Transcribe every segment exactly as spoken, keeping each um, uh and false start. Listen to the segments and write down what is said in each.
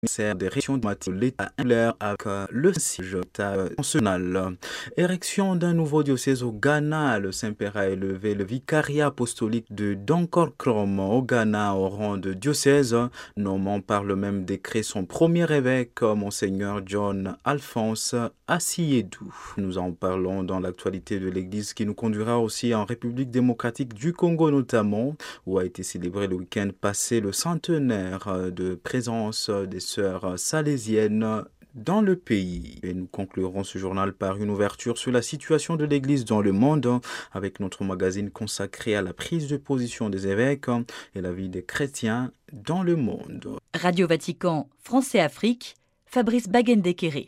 ministère des régions de l'État insulaire avec le siège national. Érection d'un nouveau diocèse au Ghana, le Saint-Père a élevé le vicariat apostolique de Donkorkrom au Ghana au rang de diocèse, nommant par le même décret son premier évêque, Monseigneur John Alphonse Asiedu. Nous en parlons dans l'actualité de l'Église qui nous conduira aussi en République démocratique du Congo notamment, où a été célébré le week-end passé le centenaire de présence des sœurs salésiennes dans le pays. Et nous conclurons ce journal par une ouverture sur la situation de l'Église dans le monde avec notre magazine consacré à la prise de position des évêques et la vie des chrétiens dans le monde. Radio Vatican, France et Afrique, Fabrice Bagendekere.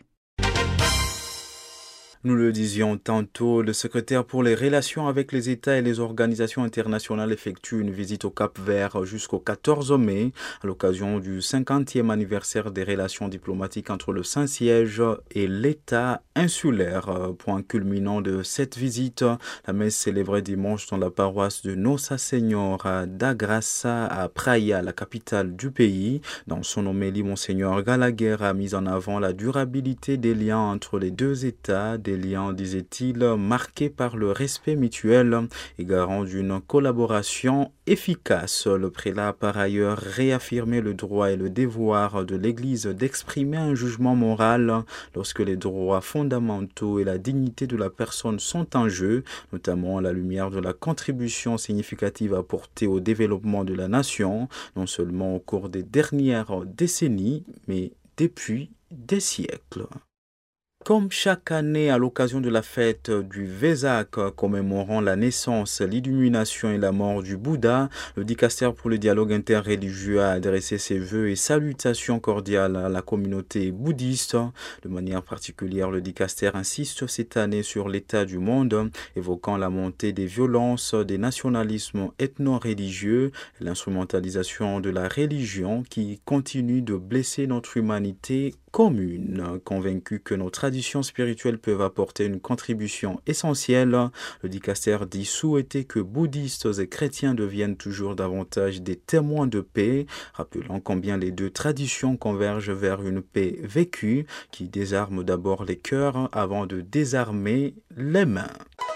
Nous le disions tantôt, le secrétaire pour les relations avec les États et les organisations internationales effectue une visite au Cap-Vert jusqu'au quatorze mai, à l'occasion du cinquantième anniversaire des relations diplomatiques entre le Saint-Siège et l'État insulaire. Point culminant de cette visite, la messe célébrée dimanche dans la paroisse de Nossa Senhora da Graça à Praia, la capitale du pays. Dans son homélie, Monseigneur Gallagher a mis en avant la durabilité des liens entre les deux États, des liens, disait-il, marqués par le respect mutuel et garant d'une collaboration efficace. Le prélat a par ailleurs réaffirmé le droit et le devoir de l'Église d'exprimer un jugement moral lorsque les droits fondamentaux et la dignité de la personne sont en jeu, notamment à la lumière de la contribution significative apportée au développement de la nation, non seulement au cours des dernières décennies, mais depuis des siècles. Comme chaque année, à l'occasion de la fête du Vesak commémorant la naissance, l'illumination et la mort du Bouddha, le dicastère pour le dialogue interreligieux a adressé ses vœux et salutations cordiales à la communauté bouddhiste. De manière particulière, le dicastère insiste cette année sur l'état du monde, évoquant la montée des violences, des nationalismes ethno-religieux et l'instrumentalisation de la religion qui continue de blesser notre humanité commune. Convaincu que nos traditions spirituelles peuvent apporter une contribution essentielle, le dicastère dit souhaiter que bouddhistes et chrétiens deviennent toujours davantage des témoins de paix, rappelant combien les deux traditions convergent vers une paix vécue qui désarme d'abord les cœurs avant de désarmer les mains.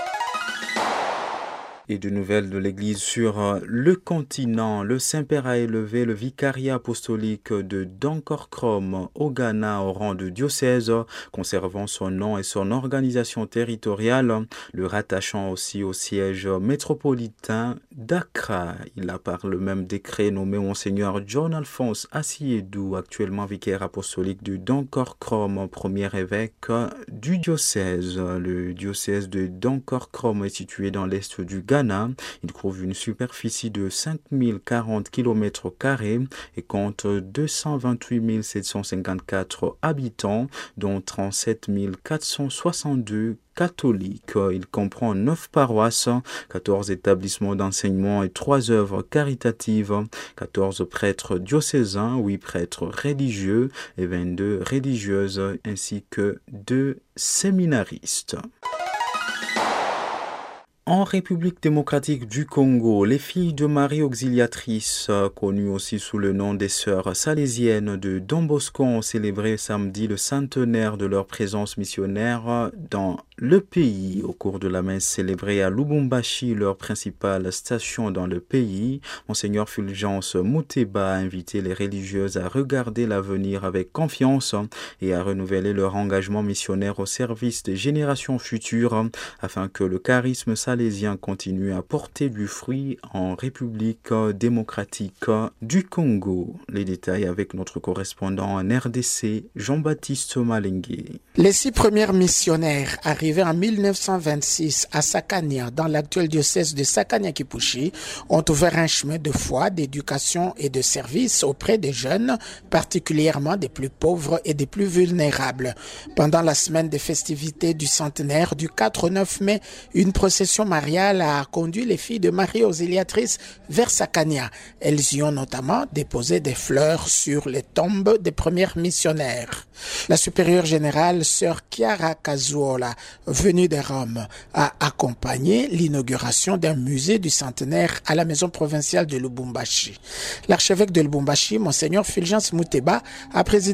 Et de nouvelles de l'Église sur le continent. Le Saint-Père a élevé le vicariat apostolique de Donkorkrom au Ghana au rang de diocèse, conservant son nom et son organisation territoriale, le rattachant aussi au siège métropolitain d'Accra. Il a par le même décret nommé Monseigneur John Alphonse Asiedu, actuellement vicaire apostolique de Donkorkrom, premier évêque du diocèse. Le diocèse de Donkorkrom est situé dans l'est du Ghana. Il couvre une superficie de cinq mille quarante kilomètres carrés et compte deux cent vingt-huit mille sept cent cinquante-quatre habitants, dont trente-sept mille quatre cent soixante-deux catholiques. Il comprend neuf paroisses, quatorze établissements d'enseignement et trois œuvres caritatives, quatorze prêtres diocésains, huit prêtres religieux et vingt-deux religieuses, ainsi que deux séminaristes. En République démocratique du Congo, les filles de Marie Auxiliatrice, connues aussi sous le nom des sœurs salésiennes de Don Bosco, ont célébré samedi le centenaire de leur présence missionnaire dans le pays. Au cours de la messe célébrée à Lubumbashi, leur principale station dans le pays, Monseigneur Fulgence Muteba a invité les religieuses à regarder l'avenir avec confiance et à renouveler leur engagement missionnaire au service des générations futures afin que le charisme salésien continue à porter du fruit en République démocratique du Congo. Les détails avec notre correspondant en R D C, Jean-Baptiste Malingué. Les six premières missionnaires arrivés en mille neuf cent vingt-six à Sakania, dans l'actuel diocèse de Sakania-Kipushi, ont ouvert un chemin de foi, d'éducation et de service auprès des jeunes, particulièrement des plus pauvres et des plus vulnérables. Pendant la semaine des festivités du centenaire du quatre au neuf mai, une procession mariale a conduit les filles de Marie Auxiliatrice vers Sakania. Elles y ont notamment déposé des fleurs sur les tombes des premières missionnaires. La supérieure générale, sœur Chiara Cazuola, venue de Rome, a accompagné l'inauguration d'un musée du centenaire à la maison provinciale de Lubumbashi. L'archevêque de Lubumbashi, Monseigneur Fulgence Muteba, a présidé